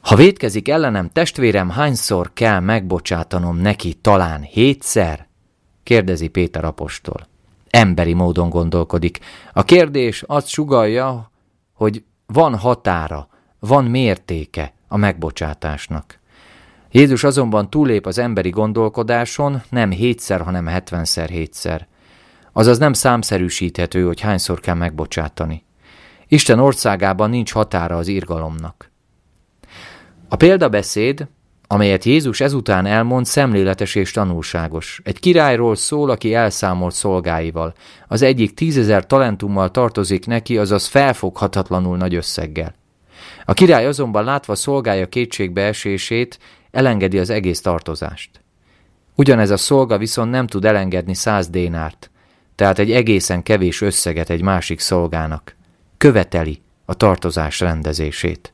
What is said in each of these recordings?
Ha vétkezik ellenem testvérem, hányszor kell megbocsátanom neki, talán 7-szer? Kérdezi Péter apostol. Emberi módon gondolkodik. A kérdés azt sugallja, hogy van határa, van mértéke a megbocsátásnak. Jézus azonban túllép az emberi gondolkodáson, nem 7-szer, hanem 70-szer 7-szer. Azaz nem számszerűsíthető, hogy hányszor kell megbocsátani. Isten országában nincs határa az irgalomnak. A példabeszéd, amelyet Jézus ezután elmond, szemléletes és tanulságos. Egy királyról szól, aki elszámolt szolgáival. Az egyik 10 000 talentummal tartozik neki, azaz felfoghatatlanul nagy összeggel. A király azonban látva szolgája kétségbeesését, elengedi az egész tartozást. Ugyanez a szolga viszont nem tud elengedni 100 dénárt, tehát egy egészen kevés összeget egy másik szolgának. Követeli a tartozás rendezését.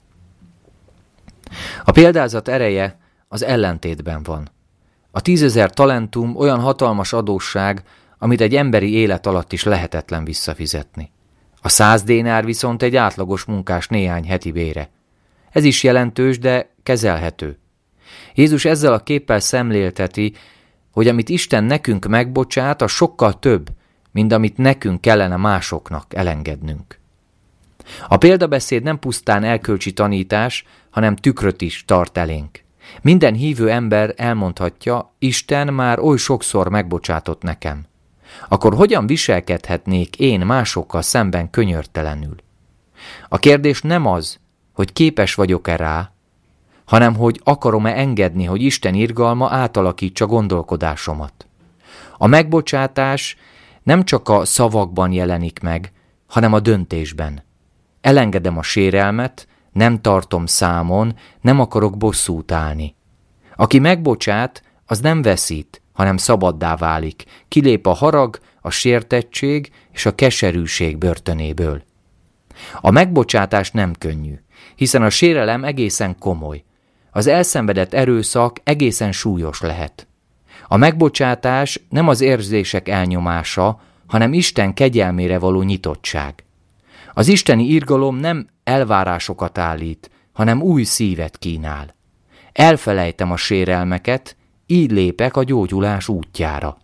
A példázat ereje az ellentétben van. A 10 000 talentum olyan hatalmas adósság, amit egy emberi élet alatt is lehetetlen visszafizetni. A 100 dénár viszont egy átlagos munkás néhány heti bére. Ez is jelentős, de kezelhető. Jézus ezzel a képpel szemlélteti, hogy amit Isten nekünk megbocsát, az sokkal több, mint amit nekünk kellene másoknak elengednünk. A példabeszéd nem pusztán erkölcsi tanítás, hanem tükröt is tart elénk. Minden hívő ember elmondhatja, Isten már oly sokszor megbocsátott nekem. Akkor hogyan viselkedhetnék én másokkal szemben könyörtelenül? A kérdés nem az, hogy képes vagyok-e rá, hanem hogy akarom-e engedni, hogy Isten irgalma átalakítsa gondolkodásomat. A megbocsátás nem csak a szavakban jelenik meg, hanem a döntésben. Elengedem a sérelmet, nem tartom számon, nem akarok bosszút állni. Aki megbocsát, az nem veszít, hanem szabaddá válik, kilép a harag, a sértettség és a keserűség börtönéből. A megbocsátás nem könnyű, hiszen a sérelem egészen komoly. Az elszenvedett erőszak egészen súlyos lehet. A megbocsátás nem az érzések elnyomása, hanem Isten kegyelmére való nyitottság. Az isteni irgalom nem elvárásokat állít, hanem új szívet kínál. Elfelejtem a sérelmeket, így lépek a gyógyulás útjára.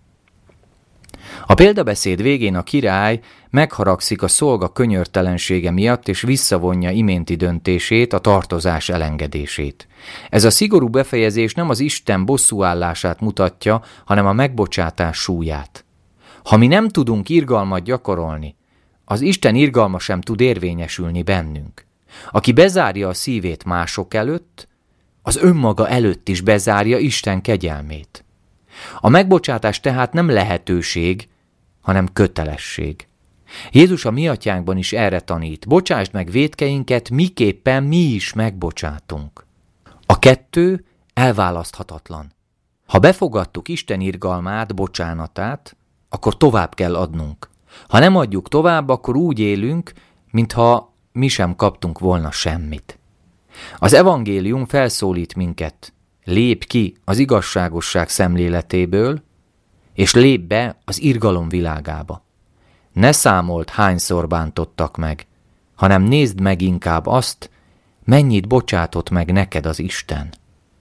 A példabeszéd végén a király megharagszik a szolga könyörtelensége miatt, és visszavonja iménti döntését, a tartozás elengedését. Ez a szigorú befejezés nem az Isten bosszúállását mutatja, hanem a megbocsátás súlyát. Ha mi nem tudunk irgalmat gyakorolni, az Isten irgalma sem tud érvényesülni bennünk. Aki bezárja a szívét mások előtt, az önmaga előtt is bezárja Isten kegyelmét. A megbocsátás tehát nem lehetőség, hanem kötelesség. Jézus a mi atyánkban is erre tanít. Bocsásd meg vétkeinket, miképpen mi is megbocsátunk. A kettő elválaszthatatlan. Ha befogadtuk Isten irgalmát, bocsánatát, akkor tovább kell adnunk. Ha nem adjuk tovább, akkor úgy élünk, mintha mi sem kaptunk volna semmit. Az evangélium felszólít minket. Lépj ki az igazságosság szemléletéből, és lépj be az irgalom világába. Ne számold, hányszor bántottak meg, hanem nézd meg inkább azt, mennyit bocsátott meg neked az Isten.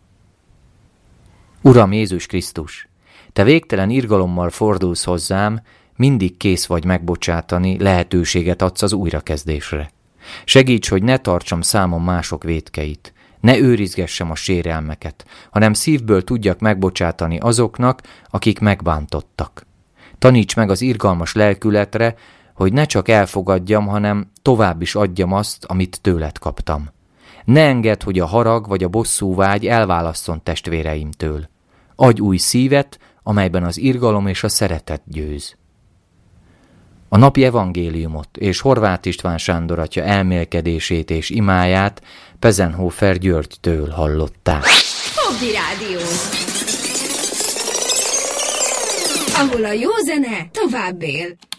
Uram Jézus Krisztus, te végtelen irgalommal fordulsz hozzám, mindig kész vagy megbocsátani, lehetőséget adsz az újrakezdésre. Segíts, hogy ne tartsam számon mások vétkeit, ne őrizgessem a sérelmeket, hanem szívből tudjak megbocsátani azoknak, akik megbántottak. Taníts meg az irgalmas lelkületre, hogy ne csak elfogadjam, hanem tovább is adjam azt, amit tőled kaptam. Ne engedd, hogy a harag vagy a bosszúvágy elválasszon testvéreimtől. Adj új szívet, amelyben az irgalom és a szeretet győz. A napi evangéliumot és Horváth István Sándor atya elmélkedését és imáját Pezenhofer Györgytől hallották. Fogdi Rádió! Ahol a jó zene tovább él.